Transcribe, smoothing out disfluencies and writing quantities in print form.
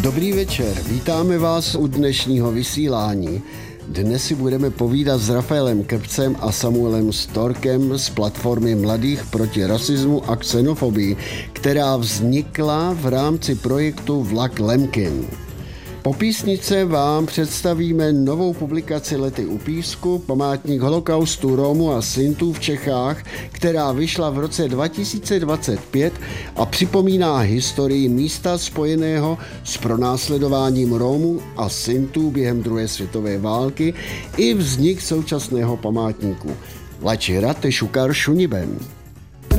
Dobrý večer, vítáme vás u dnešního vysílání. Dnes si budeme povídat s Rafaelem Krpcem a Samuelem Storkem z platformy Mladých proti rasismu a xenofobii, která vznikla v rámci projektu Vlak Lemkin. Po písnice vám představíme novou publikaci Lety u písku, památník holokaustu Rómů a Sintů v Čechách, která vyšla v roce 2025 a připomíná historii místa spojeného s pronásledováním Rómů a Sintů během druhé světové války i vznik současného památníku. Lači rate šukar šuniben.